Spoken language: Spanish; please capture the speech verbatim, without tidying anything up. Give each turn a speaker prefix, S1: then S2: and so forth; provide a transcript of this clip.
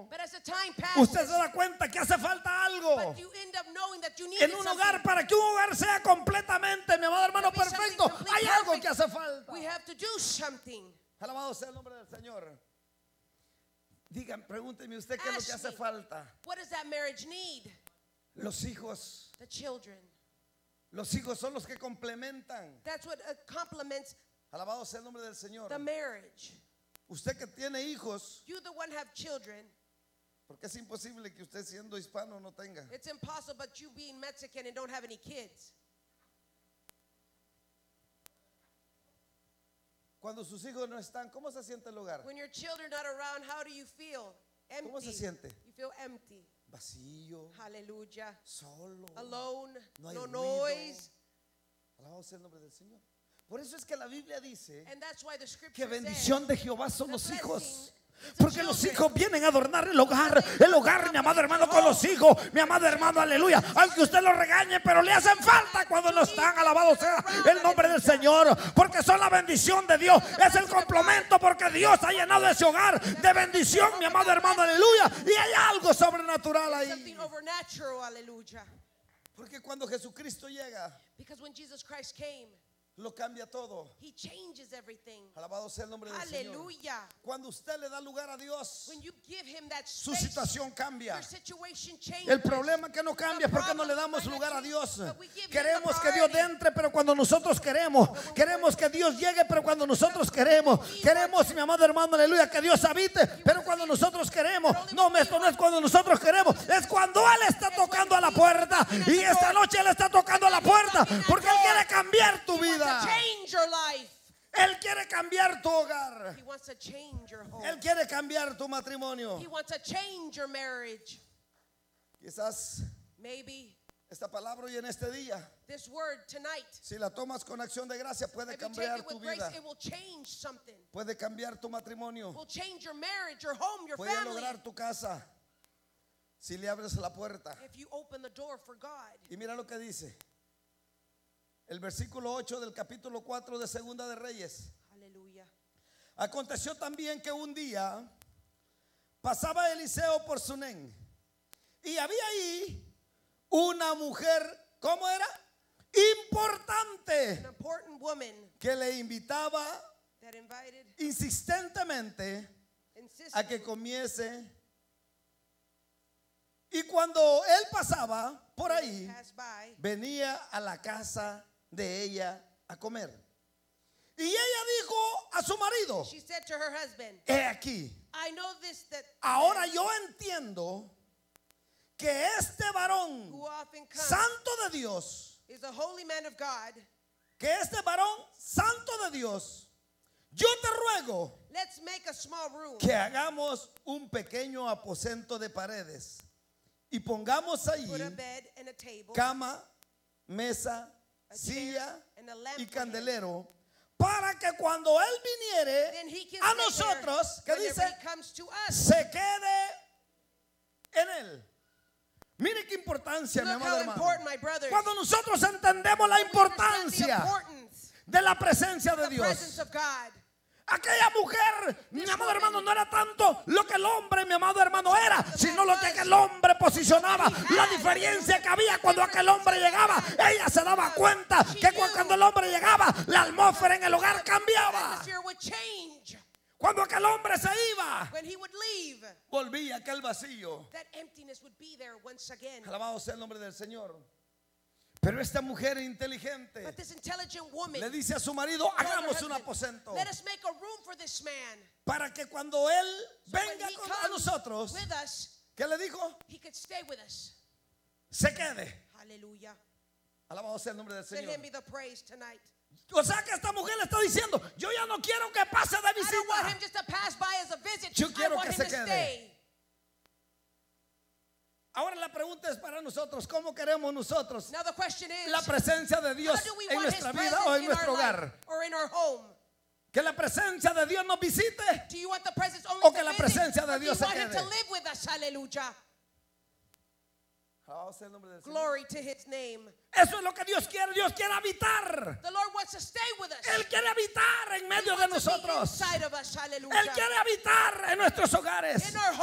S1: tiempo,
S2: But as the time passes,
S1: usted se da cuenta que hace falta algo
S2: but you end up knowing that you need
S1: en un hogar. Para que un hogar sea completamente, mi amado hermano, perfecto, hay algo que hace falta.
S2: We have to do something.
S1: Alabado sea el nombre del Señor. Digan, pregúnteme usted qué es lo que hace falta.
S2: What does that marriage need?
S1: Los hijos.
S2: The children.
S1: Los hijos son los que complementan.
S2: That's what uh, complements
S1: Alabado sea el nombre del Señor.
S2: the marriage.
S1: Usted que tiene hijos,
S2: You the one have children.
S1: porque es imposible que usted siendo hispano no tenga.
S2: It's impossible, but you being Mexican and don't have any kids.
S1: Cuando sus hijos no están, ¿cómo se siente el hogar?
S2: When your children not around, how do you feel? Empty.
S1: ¿Cómo se siente?
S2: You feel empty.
S1: Vacío,
S2: Hallelujah.
S1: solo,
S2: Alone,
S1: no hay
S2: no
S1: ruido.
S2: noise.
S1: Alabado sea el nombre del Señor. Por eso es que la Biblia dice
S2: And that's why the scripture
S1: que
S2: says,
S1: bendición de Jehová son
S2: the
S1: los
S2: blessing
S1: hijos.
S2: is the
S1: Porque los
S2: children.
S1: hijos vienen a adornar el hogar. El hogar, mi amado hermano, con los hijos. Mi amado hermano, aleluya. Aunque usted lo regañe, pero le hacen falta cuando no están. Alabado sea el nombre del Señor. Porque son la bendición de Dios. Es el complemento porque Dios ha llenado ese hogar de bendición, mi amado hermano, aleluya. Y hay algo sobrenatural ahí.
S2: something overnatural, hallelujah.
S1: Porque cuando Jesucristo llega,
S2: Because when Jesus Christ came,
S1: lo cambia todo.
S2: he changes everything.
S1: Alabado sea el nombre del Señor.
S2: Hallelujah.
S1: Cuando usted le da lugar a Dios,
S2: When you give him that
S1: su
S2: space,
S1: situación cambia.
S2: your situation changes.
S1: El problema que no cambia es porque no le damos lugar a Dios. Queremos que Dios entre, pero cuando nosotros queremos. Queremos que Dios llegue, pero cuando nosotros queremos. Queremos, mi amado hermano, aleluya, que Dios habite, pero cuando nosotros queremos. No, esto no es cuando nosotros queremos, es cuando Él está tocando a la puerta. Y esta noche Él está tocando a la puerta porque Él quiere cambiar tu
S2: He wants
S1: vida.
S2: to change your life.
S1: Él quiere cambiar tu hogar.
S2: He wants to change your home.
S1: Él quiere cambiar tu matrimonio.
S2: He wants to change your marriage.
S1: Quizás
S2: Maybe
S1: esta palabra hoy en este día,
S2: this word tonight,
S1: si la tomas con acción de gracia, puede
S2: if you take
S1: cambiar
S2: it
S1: tu
S2: with grace,
S1: vida.
S2: it will change something.
S1: Puede cambiar tu
S2: It
S1: matrimonio.
S2: will change your marriage, your home, your
S1: Puede
S2: family.
S1: lograr tu casa si le abres la puerta.
S2: If you open the door for God.
S1: Y mira lo que dice el versículo ocho del capítulo cuatro de Segunda de Reyes.
S2: Hallelujah.
S1: Aconteció también que un día pasaba Eliseo por Sunén y había ahí una mujer, ¿cómo era? Importante,
S2: An important woman
S1: que le invitaba
S2: that invited,
S1: insistentemente
S2: insisted,
S1: a que comiese. Y cuando él pasaba por ahí,
S2: passed by,
S1: venía a la casa de ella a comer. Y ella dijo a su marido:
S2: she said to her husband,
S1: he aquí,
S2: I know this, that
S1: ahora yo entiendo que este varón
S2: who often comes
S1: santo de Dios,
S2: is a holy man of God.
S1: que este varón santo de Dios, yo te ruego
S2: Let's make a small room
S1: que hagamos un pequeño aposento de paredes y pongamos allí
S2: put a bed and a table,
S1: cama, mesa,
S2: a chair,
S1: silla
S2: and a lamp
S1: y
S2: for him.
S1: candelero, para que cuando él viniere
S2: Then he can
S1: a
S2: stay
S1: nosotros, que
S2: there
S1: dice,
S2: whenever he comes to us.
S1: se quede en él. Mire qué importancia, mi
S2: Look
S1: amado
S2: how
S1: hermano.
S2: important, my brothers.
S1: Cuando nosotros entendemos la
S2: We understand the
S1: importancia
S2: importance,
S1: de la presencia de
S2: the presence
S1: Dios.
S2: of God.
S1: Aquella mujer, mi amado hermano, no era tanto lo que el hombre, mi amado hermano, era, sino lo que aquel hombre posicionaba. La diferencia que había cuando aquel hombre llegaba, ella se daba cuenta que cuando el hombre llegaba, la atmósfera en el hogar cambiaba.
S2: Atmosphere would change
S1: Cuando aquel hombre se iba,
S2: when he would leave.
S1: volvía aquel vacío.
S2: That emptiness would be there once again.
S1: Alabado sea el nombre del Señor. Pero esta mujer inteligente
S2: But this intelligent woman
S1: le dice a su marido:
S2: told her
S1: hagamos un
S2: husband,
S1: aposento
S2: let us make a room for this man.
S1: para que cuando él
S2: So when
S1: venga
S2: he
S1: con- a
S2: comes
S1: nosotros,
S2: with us,
S1: ¿qué le dijo?
S2: he could stay with us.
S1: Se quede.
S2: Hallelujah.
S1: Alabado sea el nombre del
S2: To
S1: Señor.
S2: him be the praise tonight.
S1: O sea que esta mujer le está diciendo: yo ya no quiero que pase de
S2: I don't want him
S1: visita.
S2: just to pass by as a visit.
S1: Yo
S2: I
S1: quiero
S2: want
S1: que
S2: him
S1: se
S2: to
S1: quede.
S2: stay.
S1: Ahora la pregunta es para nosotros: ¿cómo queremos nosotros
S2: Now the question is,
S1: la presencia de Dios
S2: how do we
S1: en
S2: want his
S1: nuestra
S2: presence
S1: vida o en
S2: in
S1: nuestro
S2: our
S1: hogar?
S2: life or in our home?
S1: ¿Que la presencia de Dios nos visite?
S2: Do you want the presence only
S1: O
S2: to
S1: que la
S2: visit,
S1: presencia de
S2: or do
S1: Dios
S2: you
S1: se
S2: want him
S1: quede?
S2: to live with us? Hallelujah.
S1: Alabado sea el nombre del Señor.
S2: Glory to his name.
S1: Eso es lo que Dios quiere. Dios quiere habitar.
S2: The Lord wants to stay with us.
S1: Él quiere habitar en
S2: He
S1: medio de
S2: wants to be
S1: nosotros.
S2: inside of us.
S1: Él
S2: Hallelujah.
S1: quiere habitar en nuestros hogares.
S2: In our